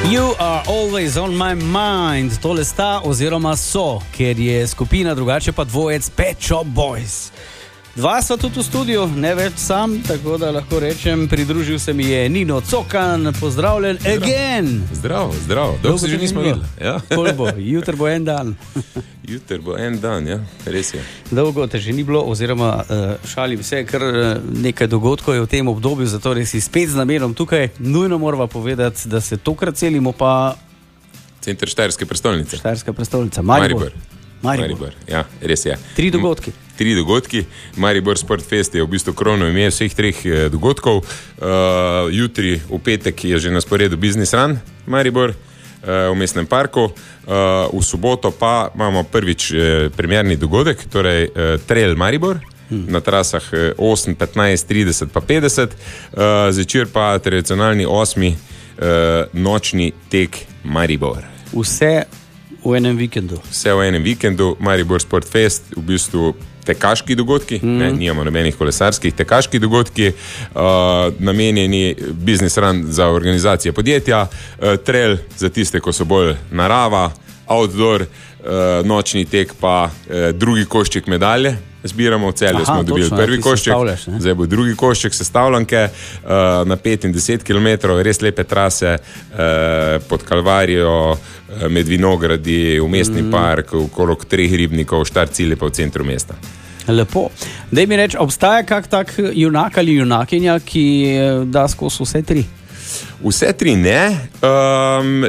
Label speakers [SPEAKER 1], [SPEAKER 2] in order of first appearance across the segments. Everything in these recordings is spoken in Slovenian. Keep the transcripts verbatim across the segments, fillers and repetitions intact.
[SPEAKER 1] You are always on my mind. Tole sta oziroma so, ker je skupina, drugače pa dvojec Pet Shop Boys. Dva so tudi v studiu, ne več sam, tako da lahko rečem, pridružil se mi je Nino Cokan, pozdravljen again.
[SPEAKER 2] Zdravo, zdravo, dolgo se že nismo videli. Ja.
[SPEAKER 1] Kol bo, jutr bo en dan.
[SPEAKER 2] Jutr bo en dan, ja, res je.
[SPEAKER 1] Dolgo te že ni bilo, oziroma uh, šalim se, ker uh, nekaj dogodkov je v tem obdobju, zato res si spet z namenom tukaj. Nujno morava povedati, da se tokrat celimo pa...
[SPEAKER 2] Center Štajerske prestolnice.
[SPEAKER 1] Štajerska prestolnica, Maribor.
[SPEAKER 2] Maribor.
[SPEAKER 1] Maribor.
[SPEAKER 2] Maribor, ja, res je.
[SPEAKER 1] Tri dogodki.
[SPEAKER 2] Tri dogodki. Maribor Sport Fest je v bistvu krono ime vseh treh eh, dogodkov. Uh, jutri v petek je že na sporedu Business Run Maribor uh, v mestnem parku. Uh, v soboto pa imamo prvič eh, premierni dogodek, torej eh, Trail Maribor. Hmm. Na trasah osem, petnajst, trideset pa petdeset. Uh, zvečer pa tradicionalni osmi uh, nočni tek Maribor.
[SPEAKER 1] Vse v enem vikendu.
[SPEAKER 2] Vse v enem vikendu, Maribor Sport Fest, v bistvu tekaški dogodki, mm. ne, nijamo nobenih kolesarskih, tekaški dogodki, uh, namenjeni Business Run za organizacije podjetja, uh, trail za tiste, ko so bolj narava, outdoor, uh, nočni tek pa uh, drugi košček medalje. Zbiramo v Celju, smo dobili
[SPEAKER 1] točno,
[SPEAKER 2] prvi košček, zdaj bo drugi košček sestavljanke uh, na pet in deset kilometrov, res lepe trase uh, pod Kalvarijo, uh, med vinogradi, v mestni mm. park, okrog treh ribnikov, štart cilje pa v centru mesta.
[SPEAKER 1] Lepo. Daj mi reči, obstaja kak tak junak ali junakinja, ki da skozi vse tri?
[SPEAKER 2] Vse tri ne. Um,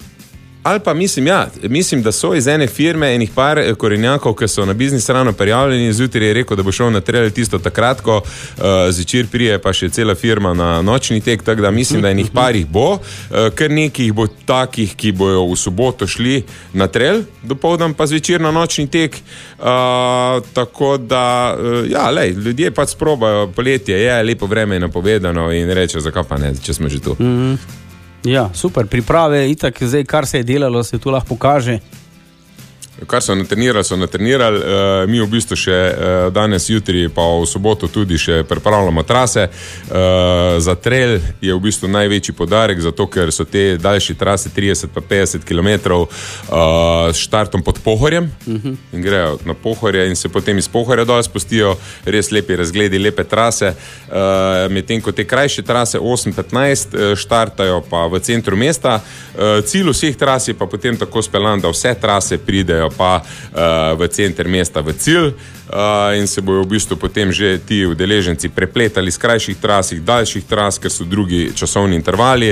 [SPEAKER 2] Ali pa mislim, ja, mislim, da so iz ene firme enih par korenjakov, ki so na Business Runu prijavljeni, zjutraj je rekel, da bo šel na trail tisto takratko, uh, zvečer prije pa še cela firma na nočni tek, tako da mislim, da enih par jih bo, uh, kar nekih bo takih, ki bojo v soboto šli na trail, dopoldan pa zvečer na nočni tek, uh, tako da, uh, ja, lej, ljudje pač sprobajo, poletje je, lepo vreme je napovedano in reče, zakaj pa ne, če smo že tu.
[SPEAKER 1] Mm-hmm. Ja, super, priprave, itak zdaj, kar se je delalo, se tu lahko pokaže.
[SPEAKER 2] Kar so natrenirali, so natrenirali, uh, mi v bistvu še uh, danes, jutri, pa v soboto tudi še pripravljamo trase. Uh, za trail je v bistvu največji podarek, zato ker so te daljši trase trideset pa petdeset kilometrov uh, s štartom pod Pohorjem uh-huh. in grejo na Pohorje in se potem iz Pohorja dol spustijo, res lepi razgledi, lepe trase. Uh, medtem ko te krajše trase osem petnajst uh, štartajo pa v centru mesta. Uh, cilj vseh tras je pa potem tako speljan, da vse trase pridejo pa uh, v center mesta v cilj uh, in se bojo v bistvu potem že ti udeleženci prepletali z krajših trasih, daljših tras, ker so drugi časovni intervali.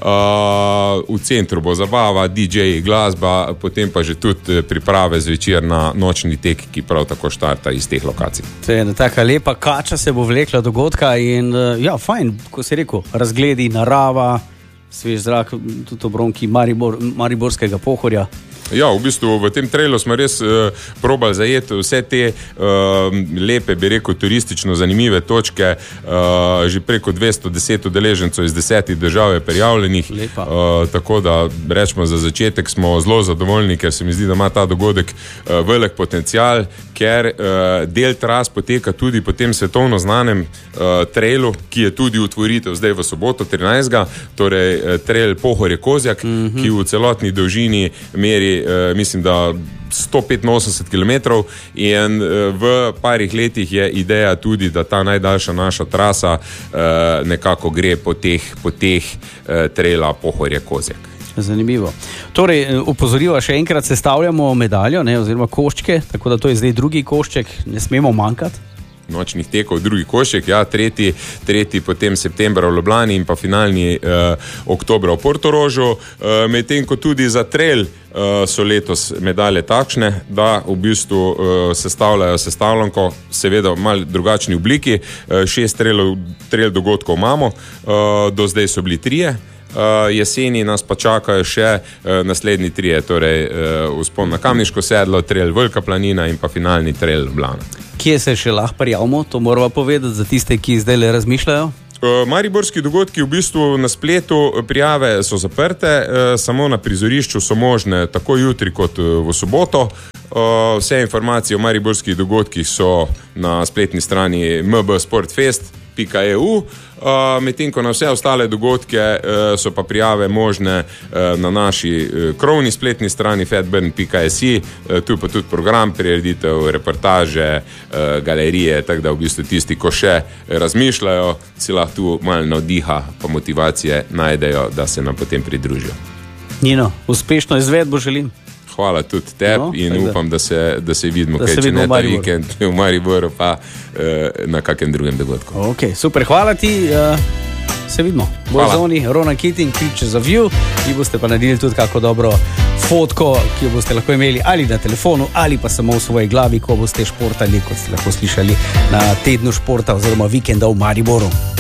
[SPEAKER 2] Uh, v centru bo zabava, D J, glasba, potem pa že tudi priprave zvečer na nočni tek, ki prav tako štarta iz teh lokacij.
[SPEAKER 1] To je ena taka lepa kača se bo vlekla dogodka in uh, ja, fajn, ko si rekel, razgledi, narava, svež zrak, tudi obronki Maribor, Mariborskega Pohorja.
[SPEAKER 2] Ja, v bistvu v tem trailu smo res uh, probali zajeti vse te uh, lepe, bi rekel, turistično zanimive točke. Uh, že preko dvesto deset udeležencev iz desetih držav je prijavljenih. Uh, tako da rečemo, za začetek smo zelo zadovoljni, ker se mi zdi, da ima ta dogodek uh, velik potencial, ker uh, del tras poteka tudi po tem svetovno znanem uh, trailu, ki je tudi otvoritev zdaj v soboto trinajstega Torej uh, trail Pohorje-Kozjak, mm-hmm. ki v celotni dolžini meri Uh, mislim, da sto petinosemdeset kilometrov in uh, v parih letih je ideja tudi, da ta najdaljša naša trasa uh, nekako gre po teh, po teh uh, traila Pohorje-Kozjak.
[SPEAKER 1] Zanimivo. Torej, upozoriva še enkrat, sestavljamo medaljo, ne, oziroma koščke, tako da to je zdaj drugi košček, ne smemo manjkati.
[SPEAKER 2] Nočnih tekov, drugi košček, ja, tretji, tretji potem septembra v Ljubljani in pa finalni eh, oktobra v Portorožu. Eh, medtem ko tudi za trail eh, so letos medalje takšne, da v bistvu eh, sestavljajo sestavljanko, seveda v malo drugačni obliki. Eh, šest trailov, trail dogodkov imamo, eh, do zdaj so bili trije. Uh, jeseni nas pa čakajo še uh, naslednji trije, torej uh, vzpon na Kamniško sedlo, trail Velika planina in pa finalni trail Ljubljana.
[SPEAKER 1] Kje se še lahko prijavimo, to moramo povedati za tiste, ki zdaj le razmišljajo?
[SPEAKER 2] Uh, mariborski dogodki v bistvu na spletu, prijave so zaprte, uh, samo na prizorišču so možne tako jutri kot uh, v soboto. Uh, vse informacije o mariborskih dogodkih so na spletni strani M B Sport Fest. pika e u. Uh, medtem ko na vse ostale dogodke uh, so pa prijave možne uh, na naši uh, krovni spletni strani fedburn pika si, uh, tu pa tudi program prireditev, reportaže, uh, galerije, tako da v bistvu tisti, ko še razmišljajo, si lahko tu malo navdiha pa motivacije najdejo, da se nam potem pridružijo.
[SPEAKER 1] Nino, uspešno izvedbo želim.
[SPEAKER 2] Hvala tudi tebi no, in upam, da se, da se vidimo,
[SPEAKER 1] da
[SPEAKER 2] kaj,
[SPEAKER 1] se
[SPEAKER 2] če
[SPEAKER 1] vidimo
[SPEAKER 2] ne ta vikend v Mariboru, pa uh, na kakem drugem dogodku.
[SPEAKER 1] Ok, super, hvala ti. Uh, se vidimo. Borzoni, Ronan Keating, Creatures of You. Vi boste pa naredili tudi kako dobro fotko, ki jo boste lahko imeli ali na telefonu, ali pa samo v svoji glavi, ko boste športali, kot ste lahko slišali na tednu športa oziroma vikenda v Mariboru.